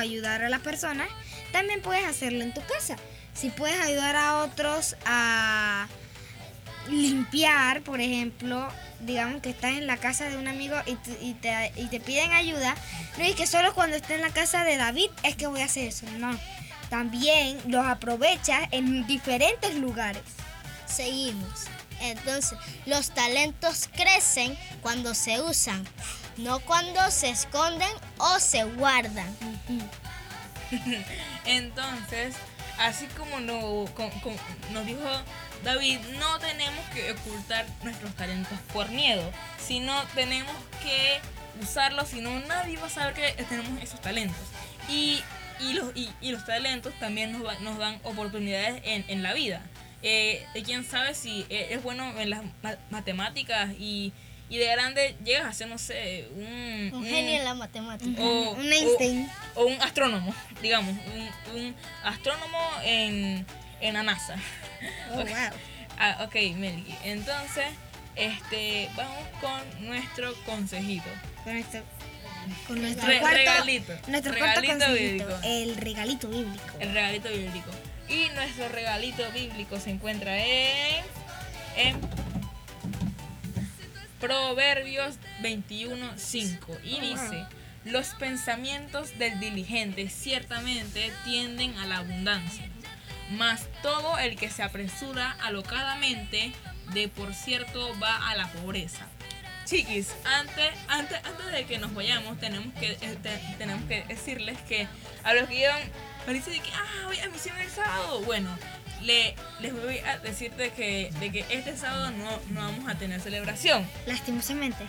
ayudar a las personas, también puedes hacerlo en tu casa. Si puedes ayudar a otros a limpiar, por ejemplo, digamos que estás en la casa de un amigo y te piden ayuda, no es que solo cuando esté en la casa de David es que voy a hacer eso, no. También los aprovechas en diferentes lugares. Seguimos. Entonces, los talentos crecen cuando se usan, no cuando se esconden o se guardan. Entonces, así como nos dijo David, no tenemos que ocultar nuestros talentos por miedo, sino tenemos que usarlos, si no nadie va a saber que tenemos esos talentos. Y los talentos también nos dan oportunidades en la vida. Quién sabe si es bueno en las matemáticas y de grande llegas a ser, no sé, un genio en la matemática. Un Einstein. O un astrónomo, digamos, un astrónomo en la NASA. Oh, Okay. wow. Ok, Melqui. Entonces, vamos con nuestro consejito. Con nuestro Regalito. Nuestro Regalito cuarto consejito, bíblico. el regalito bíblico. El regalito bíblico. Y nuestro regalito bíblico se encuentra en Proverbios 21:5 y dice: los pensamientos del diligente ciertamente tienden a la abundancia, mas todo el que se apresura alocadamente de por cierto va a la pobreza. Chiquis, antes de que nos vayamos tenemos que decirles que a los que llevan parece de que voy a misión el sábado, bueno, les voy a decir de que este sábado no vamos a tener celebración. Lastimosamente.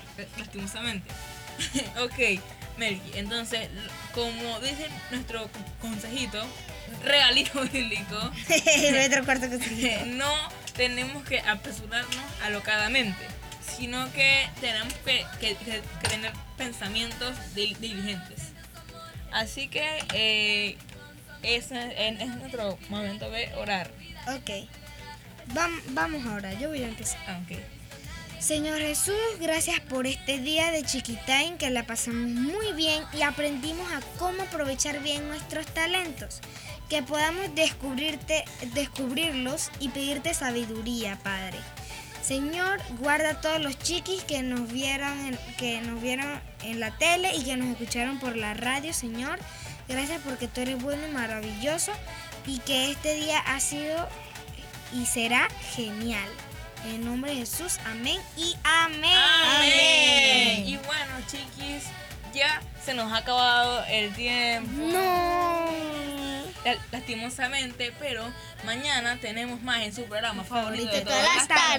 Ok, Melqui, entonces, como dice nuestro consejito, regalito bíblico, Nuestro cuarto consejito. no tenemos que apresurarnos alocadamente, sino que tenemos que tener pensamientos diligentes. Así que ese es nuestro momento de orar. Ok. Vamos ahora, yo voy a empezar. Okay. Señor Jesús, gracias por este día de Chiquitain que la pasamos muy bien y aprendimos a cómo aprovechar bien nuestros talentos. Que podamos descubrirlos y pedirte sabiduría, Padre. Señor, guarda a todos los chiquis que nos vieron en la tele y que nos escucharon por la radio, Señor. Gracias porque tú eres bueno y maravilloso y que este día ha sido y será genial. En el nombre de Jesús, amén y amén. Amén. Y bueno, chiquis, ya se nos ha acabado el tiempo. No. Lastimosamente, pero mañana tenemos más en su programa favorito de todas todas las tardes.